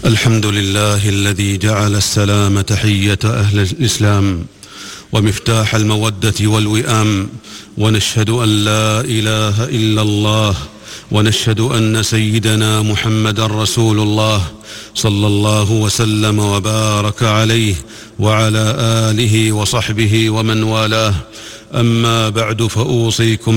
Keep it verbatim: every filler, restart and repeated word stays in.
الحمد لله الذي جعل السلام تحية أهل الإسلام ومفتاح المودة والوئام، ونشهد أن لا إله إلا الله، ونشهد أن سيدنا محمدًا رسول الله صلى الله وسلم وبارك عليه وعلى آله وصحبه ومن والاه. أما بعد، فأوصيكم